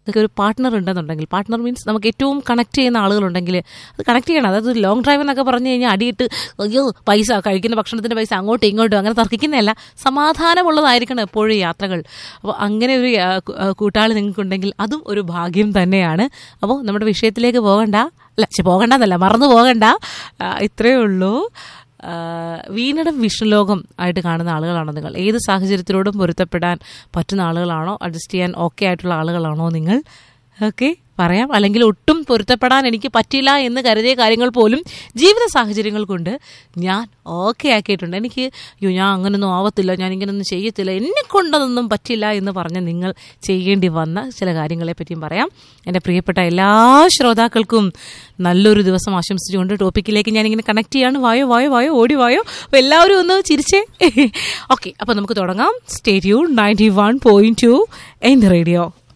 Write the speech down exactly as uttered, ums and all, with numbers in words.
നിങ്ങൾക്ക് ഒരു പാർട്ട്ണർ ഉണ്ടെന്നുണ്ടെങ്കിൽ, പാർട്ട്ണർ മീൻസ് നമുക്ക് ഏറ്റവും കണക്ട് ചെയ്യുന്ന ആളുകളുണ്ടെങ്കിൽ അത് കണക്ട് ചെയ്യണം. അതായത് ലോങ് ഡ്രൈവ് എന്നൊക്കെ പറഞ്ഞു കഴിഞ്ഞാൽ അടിയിട്ട് അയ്യോ പൈസ കഴിക്കുന്ന ഭക്ഷണത്തിൻ്റെ പൈസ അങ്ങോട്ടും ഇങ്ങോട്ടും അങ്ങനെ തർക്കിക്കുന്നതല്ല, സമാധാനമുള്ളതായിരിക്കണം എപ്പോഴും യാത്രകൾ. അപ്പോൾ അങ്ങനെ ഒരു കൂട്ടാളി നിങ്ങൾക്കുണ്ടെങ്കിൽ അതും ഒരു ഭാഗ്യം തന്നെയാണ്. അപ്പോൾ നമ്മുടെ വിഷയത്തിലേക്ക് പോകണ്ട, അല്ല പോകണ്ടെന്നല്ല മറന്നു പോകണ്ട, ഇത്രയേ ഉള്ളൂ. വീണടം വിഷ്ണുലോകം ആയിട്ട് കാണുന്ന ആളുകളാണോ നിങ്ങൾ? ഏത് സാഹചര്യത്തിലോടും പൊരുത്തപ്പെടാൻ പറ്റുന്ന ആളുകളാണോ? അഡ്ജസ്റ്റ് ചെയ്യാൻ ഓക്കെ ആയിട്ടുള്ള ആളുകളാണോ നിങ്ങൾ? ഓക്കെ പറയാം. അല്ലെങ്കിൽ ഒട്ടും പൊരുത്തപ്പെടാൻ എനിക്ക് പറ്റില്ല എന്ന് കരുതിയ കാര്യങ്ങൾ പോലും ജീവിത സാഹചര്യങ്ങൾ കൊണ്ട് ഞാൻ ഓക്കെ ആക്കിയിട്ടുണ്ട്. എനിക്ക് അയ്യോ ഞാൻ അങ്ങനൊന്നും ആവത്തില്ല, ഞാൻ ഇങ്ങനൊന്നും ചെയ്യത്തില്ല, എന്നെ കൊണ്ടതൊന്നും പറ്റില്ല എന്ന് പറഞ്ഞ് നിങ്ങൾ ചെയ്യേണ്ടി വന്ന ചില കാര്യങ്ങളെ പറ്റിയും പറയാം. എൻ്റെ പ്രിയപ്പെട്ട എല്ലാ ശ്രോതാക്കൾക്കും നല്ലൊരു ദിവസം ആശംസിച്ചുകൊണ്ട് ടോപ്പിക്കിലേക്ക് ഞാനിങ്ങനെ കണക്ട് ചെയ്യാണ്. വായോ വായോ വായോ ഓടി വായോ. അപ്പോൾ എല്ലാവരും ഒന്ന് ചിരിച്ചേ. ഓക്കെ, അപ്പോൾ നമുക്ക് തുടങ്ങാം. Stay tune ninety one point two in the radio.